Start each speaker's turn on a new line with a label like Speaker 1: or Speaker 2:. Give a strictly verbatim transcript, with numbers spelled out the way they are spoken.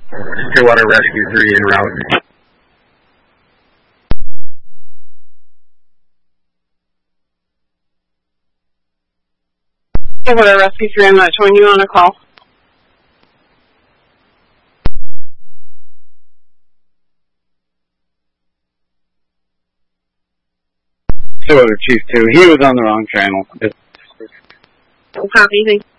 Speaker 1: Clearwater Rescue three en route.
Speaker 2: Clearwater Rescue three en route. Join you on a call.
Speaker 3: Clearwater Chief two. He was on the wrong channel.
Speaker 2: Copy. Thank you.